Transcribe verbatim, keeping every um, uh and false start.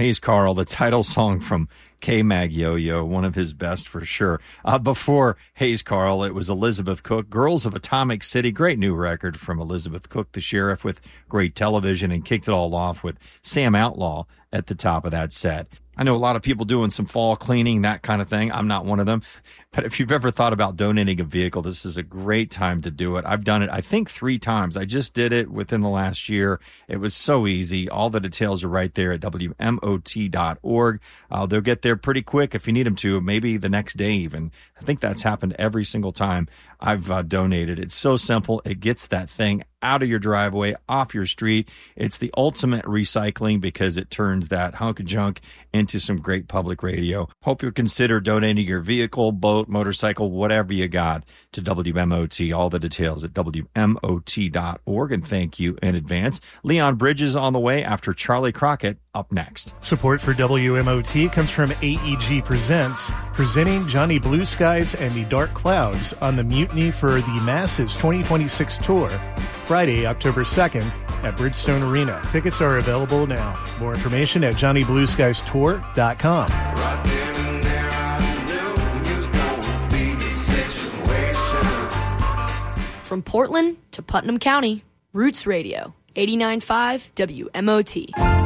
Hayes Carll, the title song from K-Mag Yo-Yo, one of his best for sure. Uh, before Hayes Carll, it was Elizabeth Cook, Girls of Atomic City. Great new record from Elizabeth Cook, the Sheriff, with great television, and kicked it all off with Sam Outlaw at the top of that set. I know a lot of people doing some fall cleaning, that kind of thing. I'm not one of them. But if you've ever thought about donating a vehicle, this is a great time to do it. I've done it, I think, three times. I just did it within the last year. It was so easy. All the details are right there at W M O T dot org. Uh, they'll get there pretty quick if you need them to, maybe the next day even. I think that's happened every single time I've uh, donated. It's so simple. It gets that thing out of your driveway, off your street. It's the ultimate recycling because it turns that hunk of junk into some great public radio. Hope you'll consider donating your vehicle, boat, motorcycle, whatever you got to W M O T. All the details at W M O T dot org, and thank you in advance. Leon Bridges on the way after Charlie Crockett up next. Support for W M O T comes from A E G Presents, presenting Johnny Blue Skies and the Dark Clouds on the Mutiny for the Masses twenty twenty-six tour, Friday, October second at Bridgestone Arena. Tickets are available now. More information at johnny blue skies tour dot com. From Portland to Putnam County, Roots Radio, eighty-nine point five W M O T.